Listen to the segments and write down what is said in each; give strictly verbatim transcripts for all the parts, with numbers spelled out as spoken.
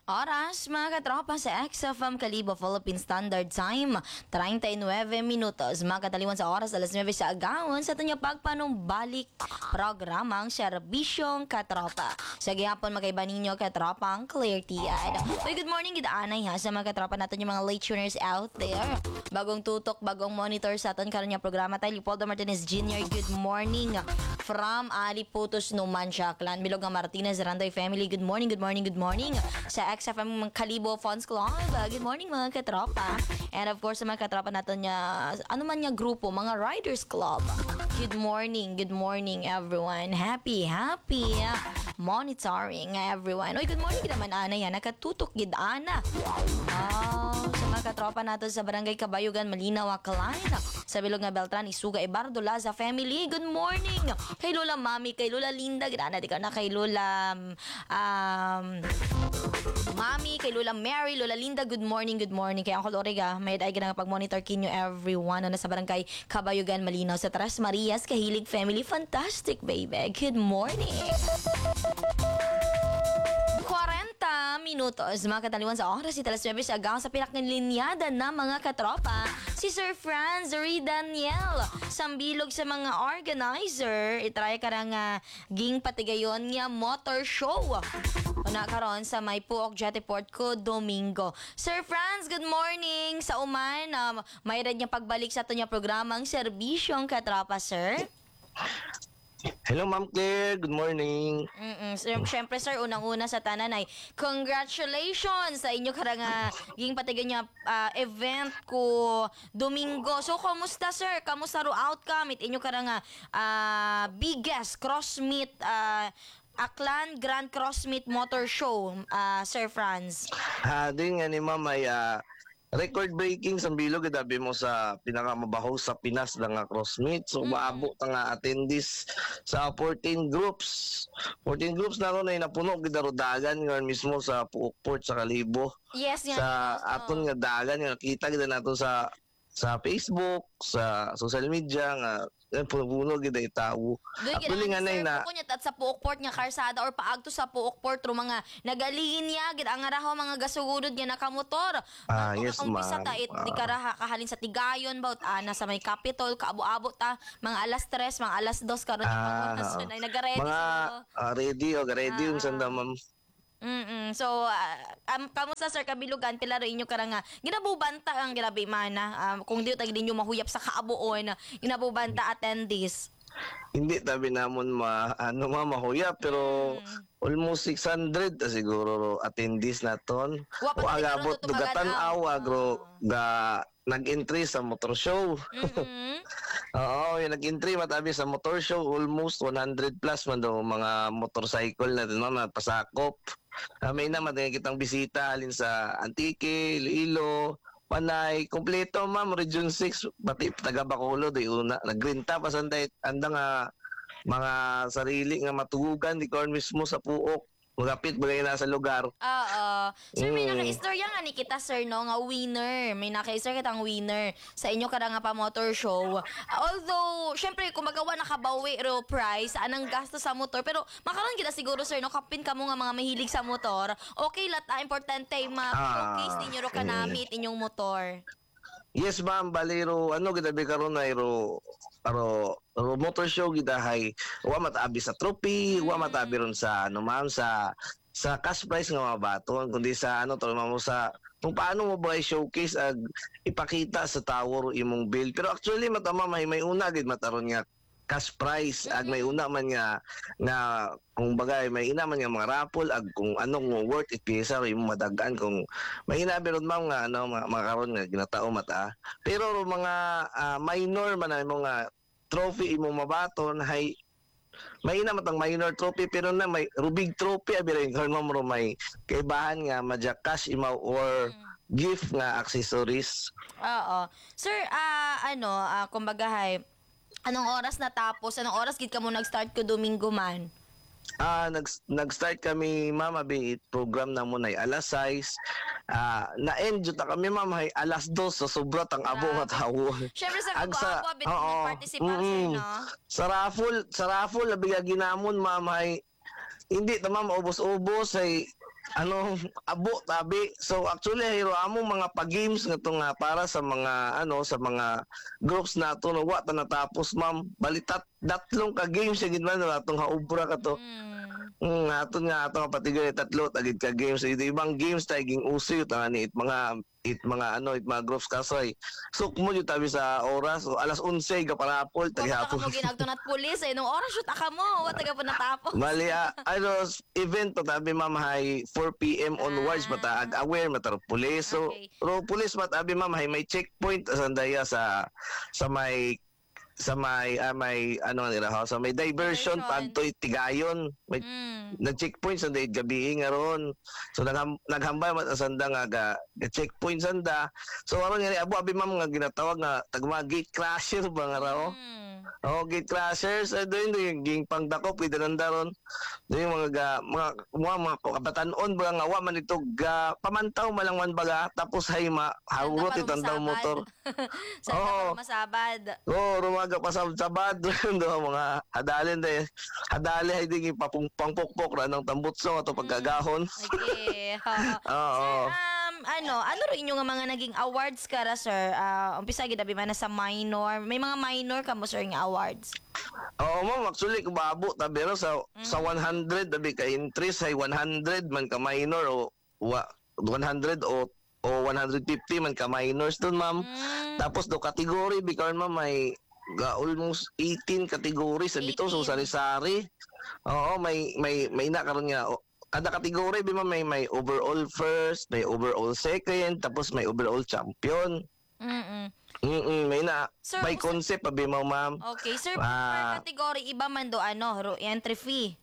Oras, mga katropa sa X F M Kalibo Philippine Standard Time, thirty-nine minutos. Mga kataliwan sa oras, alas nine sa agawon sa itong pagpanumbalik programang Serbisyong Katropa. Sa gihapon magkaiba ninyo katropang Clear T-Eyed. Uy, good morning, good anay ha sa mga katropa natin yung mga late tuners out there. Bagong tutok, bagong monitor sa aton karon nga programa tayo. Leopoldo Martinez Junior, good morning. From Ali Putos Numancia Clan, Bilog Martinez, Randoy Family, good morning, good morning, good morning. Sa X F M Kalibo Fons Club, good morning mga katropa. And of course sa mga katropa natin niya, ano man niya grupo, mga Riders Club. Good morning, good morning everyone. Happy, happy monitoring everyone. Oy, good morning naman ana yan, nakatutok gid ana. Oh, sa mga katropa natin sa Barangay Kabayugan, Malinaw, Aklan. Sa Bilog nga Beltran, Isuga, Ibardo, Laza Family, good morning. Kay Lola Mami, kay Lola Linda, gana di ka na kay Lola um, Mami, kay Lola Mary, Lola Linda, good morning, good morning. Kay Uncle Origa, may ay ganang pag-monitor kinyo everyone na sa Barangay Kabayugan, Malinaw, sa Tres Marias, Kahilig Family, fantastic baby, good morning. forty minutos, mga kataliwan sa oras, si Talas Nueve sa agang sa pinakilinyada na mga katropa, si Sir Franz Ray Daniel, sambilog sa mga organizer, itry ka nga ging patigayon nga motor show. Una karon sa may Puok Jetty-Port ko Domingo. Sir Franz, good morning. Sa uman, um, may red niya pagbalik sa ito niya programang Serbisyong Katropa, sir. Hello, Ma'am Claire. Good morning. Mm-mm. Siyempre, sir, unang-una sa tanan ay congratulations sa inyo karang uh, ging patigan niya uh, event ko Domingo. So, kamusta, sir? Kamusta ro outcome? It inyo karang uh, biggest cross-meet uh, Aklan Grand Cross-Meet Motor Show, uh, Sir Franz. Ha, din nga ni Ma'am ay uh, record-breaking sa bilog dabi mo sa pinakamabaho sa Pinas na nga cross-meet. So, mm-hmm. maabot nga attendees sa fourteen groups. fourteen groups na ron ay napuno gidarodagan nga mismo sa Puokport sa Kalibo. Yes, yan. Sa aton nga dagan nga kita gid nato sa sa Facebook, sa social media nga puno gid ay tawo. Actually nga nay na kunya at sa Puokport nga karsada or paagto sa Puokport ro mga nagalinya gid ang araw mga gasugudod nga nakamotor. Ah, yes, ang bisa ma'am. ta it di karaha kahalin sa Tigayon bout ana sa may Capitol kaabo-abot ta mga alas tres, mga alas dos karon ah, mga na nagaready mga uh, ready o ready yung ah, sanda ma'am. Mm So, uh, um, kamusta sir Kabilugan, pila rin inyo karanga ginabubanta ang grabe mana, um, kung di tag ninyo mahuyap sa kaabuon, ginabubanta attendees. Hindi tabi namon ma ano ma mahuya pero mm. almost six hundred ta siguro attendees naton. O agabot dugatan aw agro ga nag-entry sa motor show. Mm-hmm. Oo, yung nag-entry matabi sa motor show almost one hundred plus man daw mga motorcycle natin mga pasakop. Uh, may naman din kitang bisita alin sa Antique, Iloilo, Panay, kompleto ma'am, Region six, pati taga Bacolod, ay una, nagrinta pa sanday, anda nga mga sarili nga matugugan, di ko mismo sa Puok, magapit bagay na sa lugar. Oo. Sir, may Mm. naka-istorya nga ni kita, sir, no? Nga winner. May naka-istorya kitang winner sa inyo kada nga pa motor show. Although, syempre, kung magawa nakabawi ro price, anang gasto sa motor. Pero, makaroon kita siguro, sir, no? Kapin ka mo nga mga mahilig sa motor. Okay, lata, importante, ma-showcase Ah, ninyo ro kanamit inyong motor. Yes ma'am, balero, ano gitabi karon ay ro, ro, ro motor show gidahay, wa matabi sa trophy, wa matabi ron sa ano ma'am, sa sa cash prize nga mabaton, kundi sa ano to mo sa kung paano mo ba i-showcase ag ipakita sa tower imong build. Pero actually matama may may una gid mataron nga cash prize ag may una man nga nga kung bagay may ina man nga mga raffle ag kung anong worth it piyesa ro imong madagaan kung may inabi ron ma'am nga ano mga, mga karon nga ginatao mata pero ro mga uh, minor man na mga trophy imong mabaton hay may ina matang minor trophy pero na may rubig trophy abi rin karon ma'am ro may kaibahan nga madya cash imaw or gift nga accessories. Oo. Sir, ah ano, ah kumbaga hay, anong oras natapos? Anong oras gid ka mo nag-start ko Domingo man? Ah, nag nag-start kami ma'am abi program na mo nay alas sais. Ah, na-end jud ta kami ma'am hay alas dos so sobra tang abo nga tawo. Syempre sa Ag sa- kabuabo, bitin oo, nag-participation, mm, no? Sa raffle, sa raffle labi ka ginamon ma'am hay hindi ta ma'am ubos-ubos ay ano abo tabi. So actually hiro amo mga pa-games nga to nga para sa mga ano sa mga groups nato no wa ta natapos ma'am. Balitat datlong ka games sa gid man atong haubra ka to. Mm. Mm, aton nga ato nga patigay tatlo tagid ka games so ibang games tay ging uso yun nga ni it mga it mga ano it mga groups kasoy so mo jud tabi sa oras so alas onse ga parapol Kung tagi ka hapon mo ginagtunat pulis eh, nung oras shoot ka mo, wa taga pa natapos. Bali, ah, ano, event to tabi ma'am hay four p m onwards Ah. mata ag aware mata ro pulis. So, Okay. ro pulis matabi ma'am hay may checkpoint sandaya sa sa may sa may ah, may ano nila ho sa may diversion Diversion. padto tigayon may Mm. nag-checkpoint sa date gabi nga ron. So nagham, naghambay man sa sanda nga ga, ga checkpoint sanda. So aron nga abo abi ma'am nga ginatawag nga tagma gate crasher ba nga raw. Mm. Oh, gate crashers, ay doon yung ging pangdakop, pwede nanda ron. Doon yung mga, ga, mga, mga, mga kabatanon, ba nga wa man ito, ga, pamantaw malang man baga, tapos hay ma, hawrot Sanda itong daw para motor. Sanda Oo. para masabad. Oo, oh, rumaga pa sa sabad, doon mga hadalin dahil, hadali ay di papung pangpokpok ra ng tambutso ato pagkagahon. Okay. Oo. Um, ano, ano rin yung mga naging awards ka ra, sir? Ah, umpisa gid abi man na sa minor. May mga minor ka mo, sir, nga awards. Oo, ma'am, actually, kubabo, tabi ro sa, sa one hundred, tabi ka interest, ay one hundred man ka minor, o wa, one hundred o o one hundred fifty man ka minors doon, ma'am. Mm. Tapos do category, bikaw ma'am, may ga almost eighteen categories sa bito, so eighteen. sari-sari. Oo, may, may, may na karon nga, o, kada kategory, bi ma'am, may, may overall first, may overall second, tapos may overall champion. Mm-mm. Mm may na, Sir, may sir- concept, abi mo, ma'am. Okay, sir, Ah. per category iba man do ano, ro- entry fee.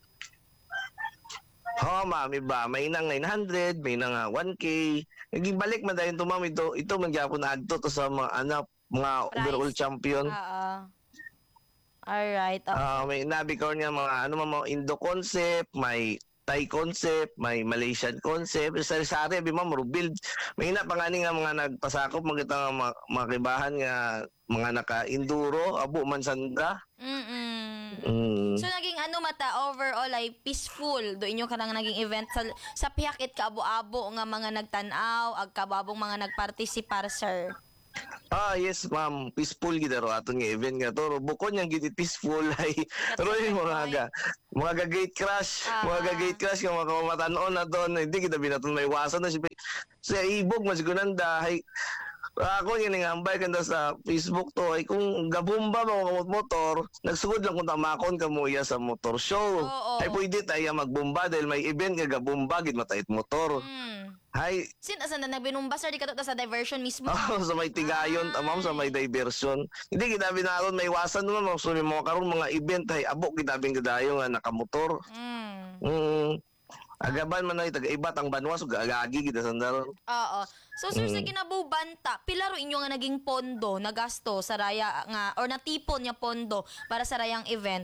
Oo, ma'am, iba. May nang nine hundred, may nang ah, one K. Nagibalik man dahil ito, ma'am. Ito, ito man gyapon na agto to sa mga anak, mga Price. overall champion. Oo. Alright. Okay. Ah, may nabikaw niya mga ano mga Indo concept, may Thai concept, may Malaysian concept. Sa sari abi ma'am build. May na pangani nga mga nagpasakop magita nga mga, mga kibahan nga mga naka-enduro, abo man sanda. Mm-mm. Mm. So naging ano mata overall ay peaceful do inyo kanang naging event sa sa pihakit kaabo-abo nga mga nagtan-aw ag kababong mga nagpartisipar, sir. Ah, yes, ma'am. Peaceful gid ro aton nga event nga to. Bukod yang gid peaceful ay ro yung mga ga, mga ga gate crash, Ah. mga ga gate crash nga mga kamatanon na doon. Hindi kita binaton may iwasan na si sa ibog mas gunanda ay ako yung nangambay kanda sa Facebook to ay kung gabumba mo kamot motor, nagsugod lang kung tamakon ka mo iya sa motor show. Oo. Ay pwede tayo magbumba dahil may event nga gabumba gid matayit motor. Mm. Ay Sin asa na nagbinumba, sir, di ka to sa diversion mismo. oh, sa may tigayon, tamam sa may diversion. Hindi kitabi na ron may iwasan naman mga sumi mo karon mga event ay abo kitabing gadayo nga nakamotor. Mm. Mm. Agaban man ay taga-iba tang banwa so gagagi kita sandaron. Oo. So sir, sa Mm. kinabubanta, pila ro inyo nga naging pondo na gasto sa raya nga or natipon nga pondo para sa rayang event?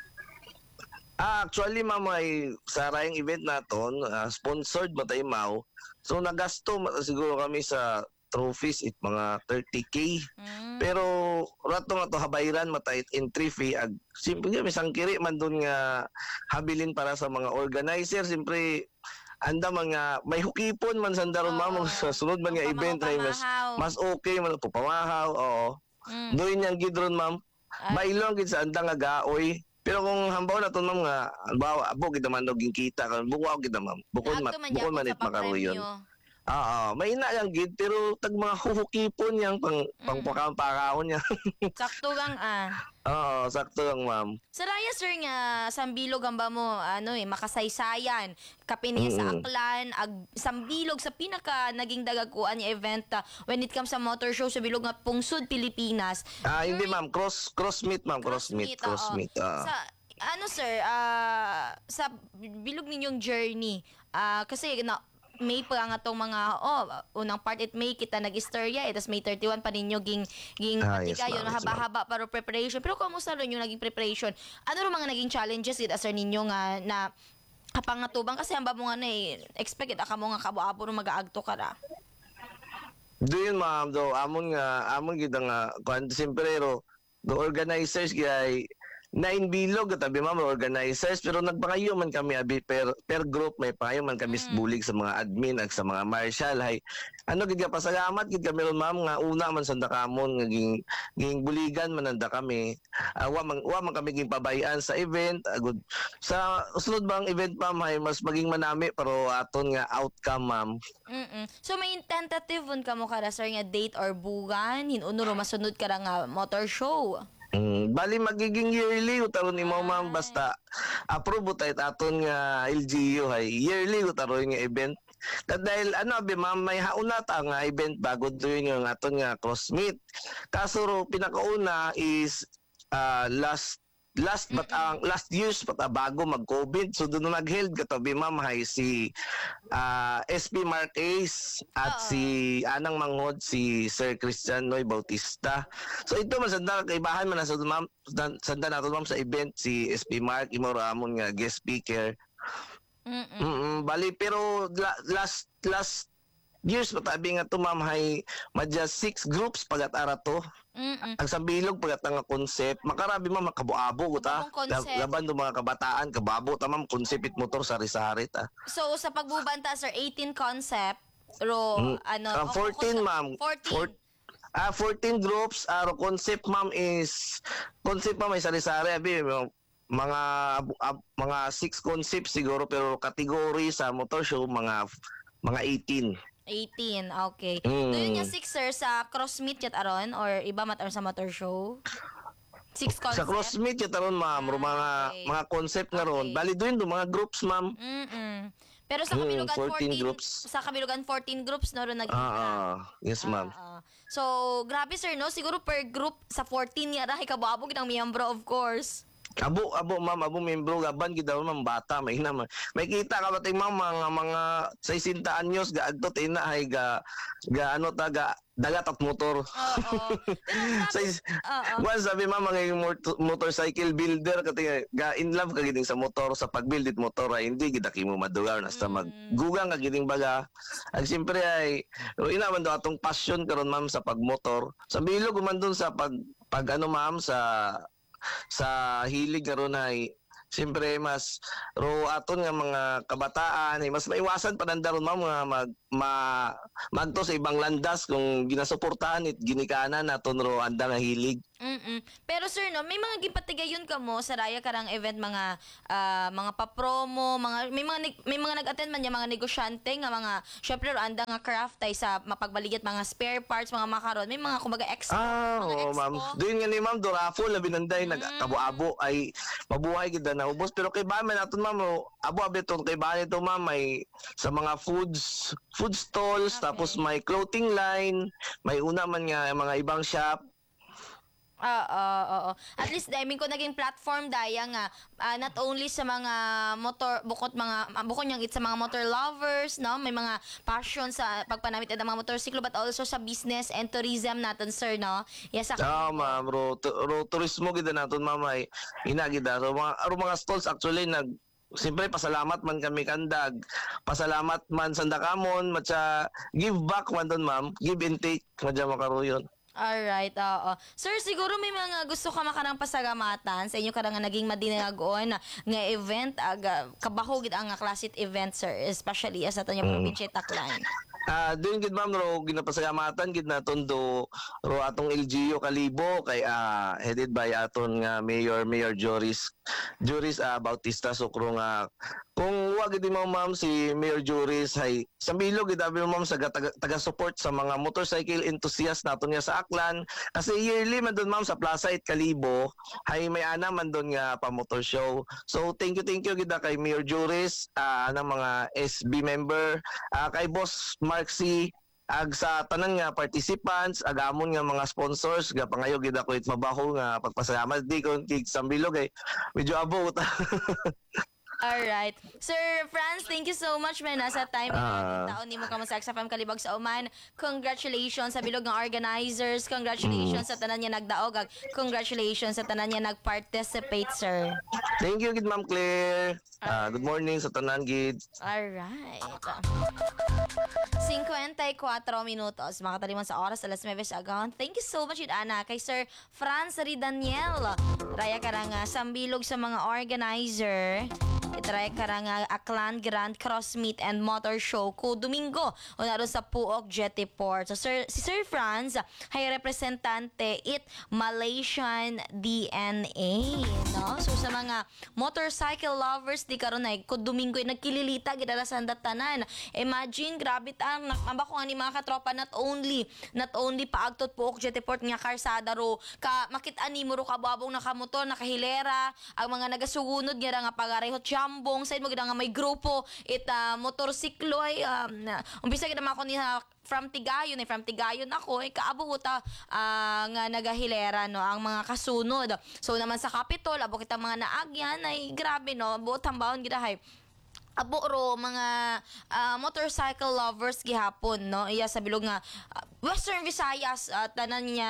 Ah, actually ma'am ay sa rayang event naton, ah, sponsored matay mao. So nagasto ma- siguro kami sa trophies it mga thirty K. Mm. Pero rato nga to habayran matay entry fee ag simple nga misang kiri man dun nga habilin para sa mga organizer simpre anda mga may hukipon man sandaron Oo. ma'am sa sunod man nga Ang event ay mas pamahaw. mas okay man po pamahaw oo. Mm. Doon yang gidron ma'am. Ay. Bailong gid sa anda nga gaoy. Pero kung hambaw na to ma'am nga halimbawa abo gid man dog kita kan buko kita ma'am. Bukod mat Naagto man bukod gyapon man sa it makaruyon. papremyo. Oo, may ina yang gid pero tag mga huhukipon yang pang pang Mm. pakakaon niya. Sakto gang ah. Oo, sakto lang ma'am. Sa raya, sir, nga sambilog ang ba mo ano eh makasaysayan kapini sa Mm-mm. aklan ag sambilog sa pinaka naging dagagkuan nga event ah, when it comes sa motor show sa bilog nga pungsod Pilipinas. Ah, Sir, hindi ma'am, cross cross meet ma'am, cross meet, Crossmeet, cross oo. meet. ah. Sa ano sir, ah, sa bilog ninyong journey, ah, kasi na May pa nga tong mga oh unang part it May kita nag-istorya eh tas May thirty-one pa ninyo ging ging Ah, yes, patigayon ma'am, yes, mahaba-haba para preparation pero kamusta rin yung naging preparation ano ro mga naging challenges it sir ninyo nga na kapangatubang kasi ang mo nga na eh, expect it aka mo nga kabo-abo ro mag-aagto ka ra. Do yun ma'am, do amon nga amon gid nga kwan simpre ro the organizers gay nine bilog tabi ma'am organizers pero nagpangayo man kami abi per per group may pangayo man kami Mm. bulig sa mga admin ag sa mga marshal hay ano gid ka pasalamat gid kami ron ma'am nga una man sa dakamon nga ging ging buligan man nanda kami. Ah, wa man wa man kami ging pabayan sa event agud sa sunod bang event ma'am hay mas maging manami pero aton nga outcome ma'am. Mm-mm. So may tentative un ka mo kada sir nga date or bugan hinunuro masunod ka ra nga motor show. Mm, bali magiging yearly utaron nimo ma'am basta approve tayo aton nga L G U hay yearly utaron nga event. Kad dahil ano abi ma'am may hauna ta nga event bago doon yung aton nga cross meet. Kaso ro pinakauna is ah, last last but ang last years but ah, bago mag-COVID so doon na nag-held katabi ma'am hay si ah, S P Mark Ace at Oo. si Anang Manghod si Sir Christian Noy Bautista. So ito man sanda kaibahan man na sa ma'am sanda nato ma'am sa event si S P Mark imo ra amon nga guest speaker. Mm-mm. Mm, bali pero la, last last years matabi nga to ma'am hay madya six groups pagat-ara to. Mm-mm. Ang sambilog pagat nga concept makarabi ma'am makabuabo ta. Kababong concept. Laban do mga kabataan kababo ta ma'am concept it motor sari-sari ta. So sa pagbubanta sir eighteen concept ro Mm. ano Ah, o- fourteen o- ma'am. fourteen. Four- Ah, fourteen groups aro concept ma'am is concept ma'am may sari-sari abi mga ab- ab- mga six concepts siguro pero category sa motor show mga mga eighteen. eighteen, okay. Mm. Doon nga six sir sa cross meet yat aron or iba mat aron sa motor show? Six concept. Sa cross meet yun taron ma'am, ro mga Ah, okay. mga concept nga ron. Okay. Bali doon do mga groups ma'am. Mm-mm. Pero sa Mm, Kabilugan fourteen fourteen, groups. sa Kabilugan fourteen groups no ron nag Ah, ah, yes ma'am. Ah, ah. So, grabe sir no, siguro per group sa fourteen ya ra kababog ng miyembro of course. Abo abo ma'am, abo membro gaban gid daw ma'am bata may na ma'am. May kita ka ba tay ma'am mga mga sixty anyos ga adto ina hay ga ga ano ta ga dagat at motor. Oo. Pero grabe. Sa is- Oo. Once sabi ma'am mga mot- motorcycle builder kati ga in love ka gid sa motor sa pagbuild it motor ay hindi gid mo madugar na sa maggugang ka gid baga. Ag siyempre ay o, ina man daw atong passion karon ma'am sa pagmotor. Sa bilog man dun sa pag pag ano ma'am sa sa hilig karon ay siyempre mas ro aton nga mga kabataan ay mas maiwasan pa nandaron ma'am nga mag ma magto sa ibang landas kung ginasuportahan it ginikanan naton ro anda nga hilig. Mm-mm. Pero sir no, may mga gipatigayon ka mo sa raya karang event mga ah, mga pa-promo, mga may mga neg- may mga nag-attend man yung mga negosyante nga mga syempre ro anda nga craft tay sa mapagbaligya mga spare parts, mga makaron, may mga kumbaga expo. Ah, mga oo, expo. ma'am. Doon nga ni ma'am Dorafo labi nanday nagkabo-abo ay mabuhay gid na ubos pero kay ba man naton ma'am o, abo abeton kay ba nito ma'am may sa mga foods food stalls Okay. tapos may clothing line, may una man nga mga ibang shop. Ah, oo, oo. At least I mean ko naging platform daya nga ah, not only sa mga motor bukod mga ah, bukod yang it sa mga motor lovers, no, may mga passion sa pagpanamit ng mga motorsiklo but also sa business and tourism natin sir, no. Yes, sa Ah, ma'am, ro, tu- ro turismo gid naton ma'am ay ina gid ro mga ro mga stalls actually nag Siyempre, pasalamat man kami kandag. Pasalamat man sa Dakamon, matsa give back man doon, ma'am. Give and take, madya makaroon. Alright, oo. Sir, siguro may mga gusto ka makarang pasagamatan sa inyo karang nga naging madinagon nga event, aga, kabahog gid ang nga klasit event, sir, especially as ato yung probinsya Taclan. Ah, doon gid ma'am ro ginapasalamatan gid naton do ro atong L G U Kalibo kay ah, headed by aton nga Mayor Mayor Joris Joris ah, Bautista Sukro nga kung wa gid mo ma'am si Mayor Joris hay sambilo gid abi mo ma'am sa taga, taga support sa mga motorcycle enthusiast naton nga sa Aklan kasi yearly man doon ma'am sa Plaza it Kalibo hay may ana man doon nga pa motor show. So thank you thank you gid kay Mayor Joris ah, ng mga S B member ah, kay Boss Mark C ag sa tanan nga participants agamon nga mga sponsors ga pangayo gid ako it mabaho nga pagpasalamat di ko tig sambilo kay medyo abo ta. Alright. Sir Franz, thank you so much man sa time Ah. taon nimo ka mo sa X F M Kalibag sa Oman. Congratulations sa bilog ng organizers. Congratulations sa tanan niya nagdaog. ag Congratulations sa tanan niya nag-participate, sir. Thank you, gid Ma'am Claire. Ah, good morning sa tanan, gid. Alright. fifty-four minutos. Makatalimon sa oras, alas nueve sa agawan. Thank you so much, Ana. Kay Sir Franz Ridaniel. Raya ka nga sambilog sa mga organizer. Itry ka nga Aklan Grand Cross Meet and Motor Show ko Domingo. O naroon sa Puok Jetty Port. So, Sir, si Sir Franz, hay representante it Malaysian D N A. No? So, sa mga motorcycle lovers, di karon ay ko Domingo ay nagkililita gidala sa tanan. Imagine, grabe ang nakamba ko nga ni mga katropa, not only not only paagtot Puok Jetty Port nga karsada ro ka makit-an nimo ro kababong nakamotor nakahilera ang mga nagasugunod nga nga pagarehot jambong sa mo gid nga may grupo it uh, motorsiklo ay um, na- umpisa gid naman ako ni from Tigayon eh from Tigayon ako eh kaabo ko ta ah, nga nagahilera no ang mga kasunod. So naman sa Capitol abo kita mga naagyan ay grabe no buot hambawon gid hay abo ro mga ah, motorcycle lovers gihapon no iya sa bilog nga ah, Western Visayas at tanan niya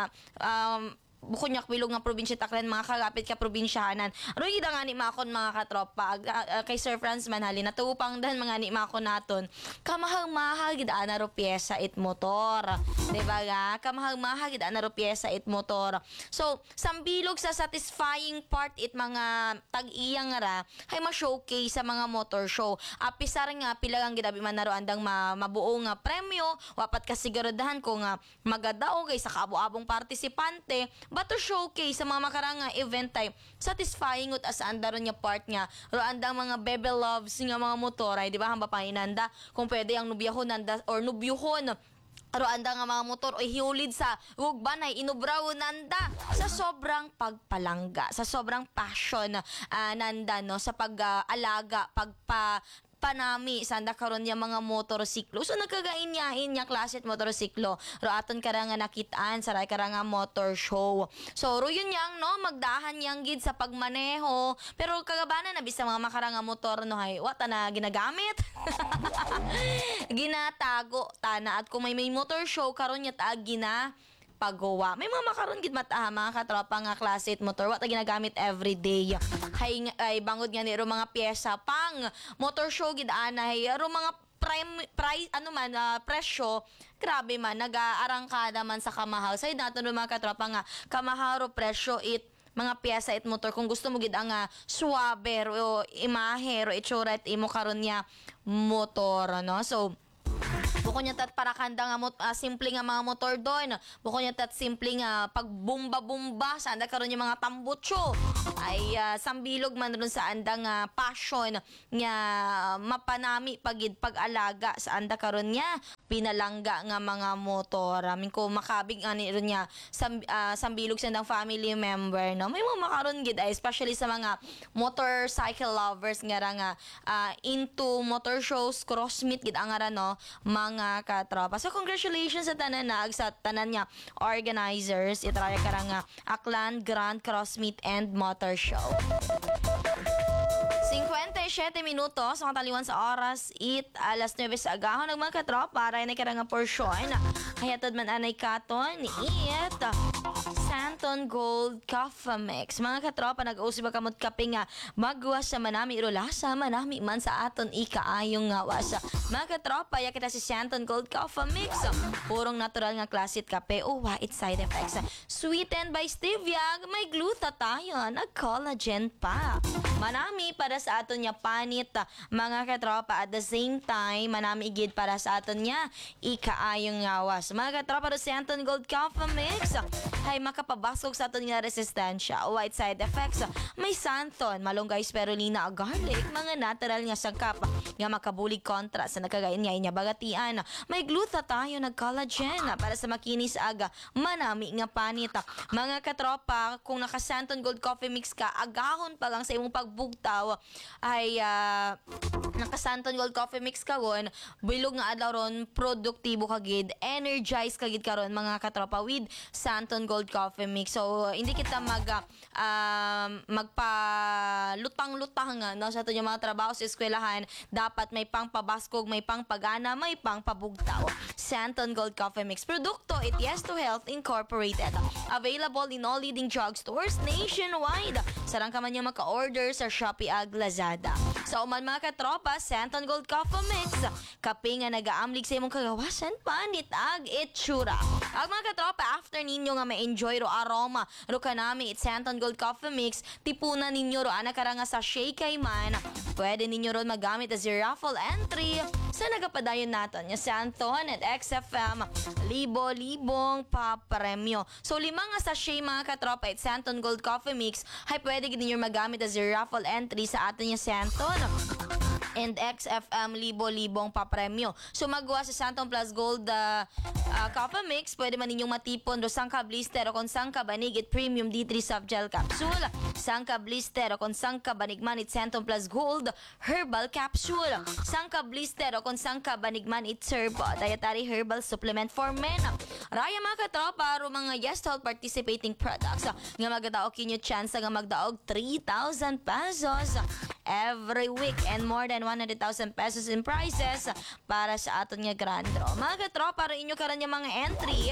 um, bukonyak bilog nga probinsya Tacloban mga kagapit ka probinsyahanan. Ano yung nga ni makon mga katropa ag- ah, ah, kay Sir Franz Manhali natupang dan mga ni makon naton kamahang-mahal gid ana ro pyesa it motor. Di ba ga? Kamahang-mahal gid ana ro pyesa it motor. So sambilog sa satisfying part it mga tag-iyang ra hay ma-showcase sa mga motor show. Apisar nga pila ang gidabi man naro andang ma mabuo nga premyo wapat kasiguraduhan ko nga magadaog kay sa kaabo-abong partisipante but to showcase sa mga makaranga event type satisfying ut as andaron niya part nga ro andang mga bebe loves nga mga motor ay di ba hamba painanda kung pwede ang nubyahon nanda or nubyuhon ro anda nga mga motor o hiulid sa ugban ay inubraw nanda sa sobrang pagpalangga sa sobrang passion ah, nanda no sa pag-alaga pagpa panami sanda karon yung mga motorsiklo so nagkagainyahin niya klase at motorsiklo ro aton kara nga nakitaan saray kara nga motor show so ro yun yang no magdahan yang gid sa pagmaneho pero kagabanan na bisa mga makaranga motor no hay wata na ginagamit ginatago tana at kung may may motor show karon nya ta gina pagawa. May mga makaroon gid mata mga katropa nga klase at motor what ginagamit everyday. Hay ay bangod nga ni ro mga piyesa pang motor show gid ana hay ro mga prime price ano man ah, presyo grabe man nag-aarangkada man sa kamahal. Say nato no mga katropa nga kamahal ro presyo it mga piyesa it motor kung gusto mo gid ang ah, suwabe ro imahe ro itsura it imo karon nya motor no. So buko niya tat para kanda nga mot, ah, simple nga mga motor doon. Buko niya tat simple nga pagbumba-bumba sa anda karon yung mga tambutso. Ay ah, sambilog man ron sa anda nga passion nga mapanami pagid pag-alaga sa anda karon niya pinalangga nga mga motor. Amin ko makabig ani ron niya sam, ah, sambilog sa andang family member no. May mga makaron gid ay especially sa mga motorcycle lovers nga ra nga ah, into motor shows cross meet gid ang ara no mga katropa. So congratulations sa tanan na sa tanan niya organizers itraya ka ra nga Aklan Grand Cross Meet and Motor Show. fifty-seven minutos ang taliwan sa oras it alas nueve sa agahon ng mga katropa para na kara nga porsyon hayatod man anay katon it Santon Gold Coffee Mix. Mga katropa, nag-usip ba kamot kape nga magwas sa manami irulasa, manami man sa aton ikaayong nga wasa. Mga katropa, ya kita si Santon Gold Coffee Mix. Purong natural nga klasit kape o wa it side effects. Sweetened by stevia, may glutathione, nag-collagen pa. Manami para sa aton niya panit, mga katropa, at the same time, manami igid para sa aton niya ikaayong nga was. Mga katropa, do Santon Gold Coffee Mix, ay makapabasok sa aton nga resistensya o white side effects. May santon, malunggay spirulina o garlic, mga natural nga sangkap nga makabulig kontra sa nakagain nga inya bagatian. May glutathione nag collagen para sa makinis aga manami nga panita. Mga katropa, kung naka Santon Gold Coffee Mix ka, agahon pa lang sa imong pagbugtaw ay uh, naka Santon Gold Coffee Mix ka gon, bilog nga adlaw ron produktibo kagid, energize kagid karon mga katropa with Santon Gold Coffee Coffee Mix. So, hindi kita mag, uh, um, magpa-lutang-lutang uh, no, sa ato yung mga trabaho sa eskwelahan. Dapat may pangpabaskog, may pangpagana, may pangpabugtaw. Santon Gold Coffee Mix. Produkto, it yes to Health Incorporated. Available in all leading drugstores nationwide. Sarang ka man niya maka-order sa Shopee ag Lazada. Sa uman mga katropa, Santon Gold Coffee Mix. Kape nga nag-aamlig sa imong kagawasan, panit ag itsura. Ang mga katropa, after ninyo nga ma-enjoy ro aroma, ro kanami it Santon Gold Coffee Mix, tipunan ninyo ro ana karanga sa shake kay man. Pwede ninyo ron magamit as your raffle entry sa nagapadayon naton nga Santon at X F M libo-libong papremyo. So lima nga sachet mga katropa it Santon Gold Coffee Mix ay pwede gid ninyo magamit as your raffle entry sa aton nga Santon and X F M libo-libong papremyo. So magwa sa Santon Plus Gold uh, uh, Coffee Mix, pwede man ninyong matipon do sangka blister o kung sangka banig it Premium D three Soft Gel Capsule, sangka blister o kung sangka banigman it Santon Plus Gold Herbal Capsule, sangka blister o kung sangka banigman it Serb Dietary Herbal Supplement for Men. Raya mga katropa, ro mga yes to all participating products nga magdaog kinyo chance nga magdaog three thousand pesos every week and more than one hundred thousand pesos in prizes para sa aton nga grand draw. Mga katropa, ro inyo karon yung mga entry.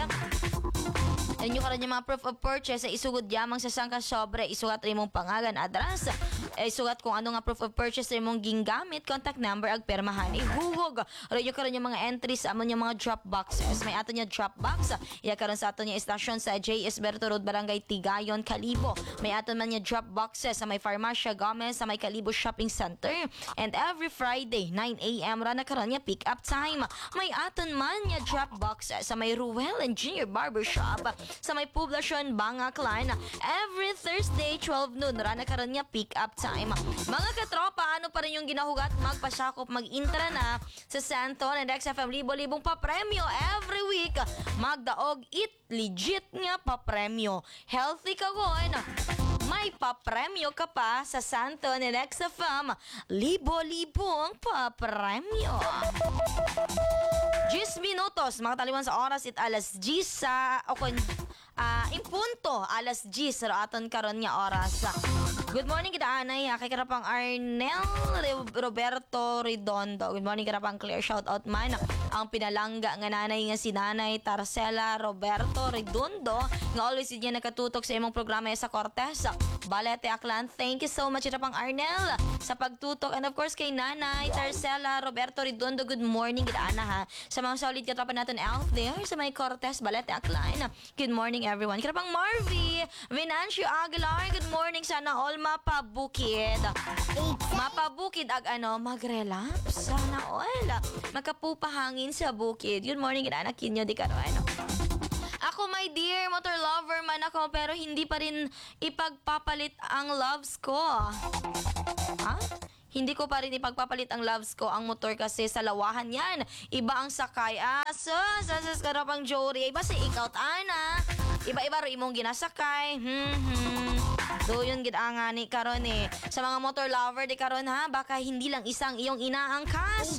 Inyo karon yung mga proof of purchase ay isugod yamang sa sangka sobre, isugat rin mong pangalan, address, ay isugat kung ano nga proof of purchase rin mong gingamit, contact number, ag permahan. Ihuhog, ro inyo karon yung mga entries, amon yung mga drop boxes. May aton yung drop box, iya karon sa aton yung estasyon sa J S Berto Road, Barangay Tigayon, Kalibo. May aton man yung drop boxes sa may Farmacia Gomez, sa may Kalibo Shopping Center. And every Friday, nine a.m. ra na karon yung pick up time. May aton man yung drop boxes sa may Ruel Engineer Barbershop, sa may Poblacion Bangaklan. Every Thursday, twelve noon, ra na karon niya pick up time. Mga katropa, ano pa rin yung ginahugat? Magpasakop, mag-intra na sa Santon and X F M libo-libong papremyo every week. Magdaog it legit nga papremyo. Healthy ka gon. May papremyo ka pa sa Santon and X F M libo-libong papremyo. ten minutos, mga taliwan sa oras it alas ten sa o kun uh, impunto alas ten sa aton karon nga oras. Good morning kita anay, kay karapang Arnel Roberto Redondo. Good morning karapang Clear, shout out man ang pinalangga nga nanay nga si Nanay Tarcela Roberto Redondo nga always niya nakatutok sa imong programa sa Cortez, Balete, Aklan. Thank you so much karapang Arnel sa pagtutok, and of course kay Nanay Tarcela Roberto Redondo. Good morning kita ana ha. Sa mga solid katrapan natin out there sa may Cortez, Balete, Aklan. Good morning everyone. Karapang Marvy Venancio Aguilar, good morning. Sana all mapabukid. Mapabukid ag ano, mag-relax. Sana all makapupahangin sa bukid. Good morning, anak kinyo di karon. Ako, my dear, motor lover man ako, pero hindi pa rin ipagpapalit ang loves ko. Ha? Hindi ko pa rin ipagpapalit ang loves ko ang motor kasi sa lawahan yan. Iba ang sakay. Ah, sus, sus, karapang Jory. Iba si ikaw, Ana. Iba-iba ro imong ginasakay. Hmm, hmm. Do yun gid ang ani karon eh. Sa mga motor lover di karon ha, baka hindi lang isang iyong inaangkas.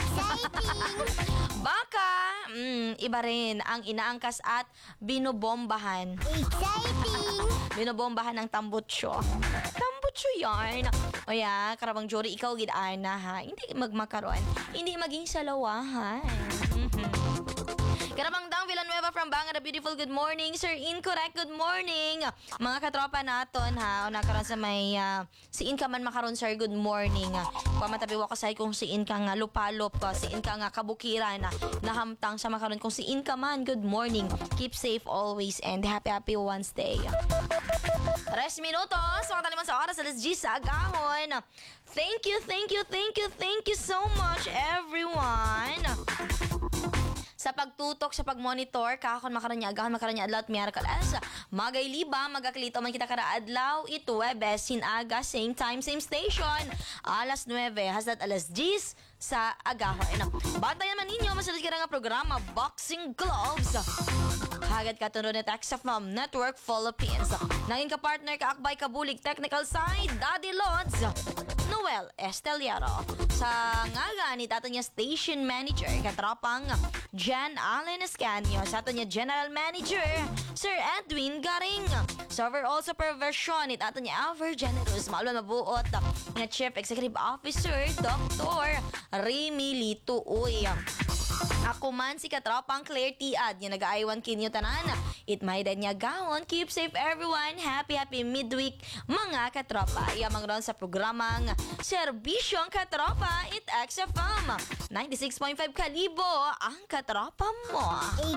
Baka, mm, iba rin ang inaangkas at binobombahan. Exciting! Binobombahan ng tambutso. Tambutso yarn. O ya, karabang Jory, ikaw gid ana ha. Hindi magmakaroon. Hindi maging salawahan. Mhm. Karabang Dang Villanueva from Banga, the beautiful, good morning. Sir Incorrect, good morning. Mga katropa naton ha, o nakaroon sa may uh, siin ka man makaroon, sir, good morning. Kung matabiwa ko sa kung siin ka nga lupalop ka, siin ka nga kabukiran na nahamtang sa makaroon, kung siin ka man, good morning. Keep safe always and happy happy Wednesday. Tres minutos, mga taliman sa oras, alas ten sa agahon. Thank you, thank you, thank you, thank you so much everyone. Sa pagtutok, sa pagmonitor, kakon makaroon niya, agahon makaroon niya adlaw at miyerkules. Magay liba, magaklito man kita kara adlaw, ito webes, sinaga, same time, same station. Alas nueve, hasdat alas ten sa agahon. Bantayan man ninyo, masalit ka nga programa, Boxing Gloves. Hagad ka tunod na X F M Network Philippines. Nanging ka-partner ka Akbay Kabulig Technical Side, Daddy Lods, Noel Esteliero. Sa ngaga ni tato niya Station Manager, katropang Jan Allen Escanio. Sa ato niya General Manager, Sir Edwin Garing. Sa overall supervision, it ato niya ever generous, maalwan mabuot nga Chief Executive Officer, Doctor Remy Lito Uy. Ako man si katropang Claire Tiad, yung nag-aaywan kinyo tanan. It may dan niya gawon. Keep safe everyone. Happy, happy midweek, mga katropa. Iyamang ron sa programang Serbisyong Katropa, it X F M. ninety-six point five Kalibo, ang katropa mo.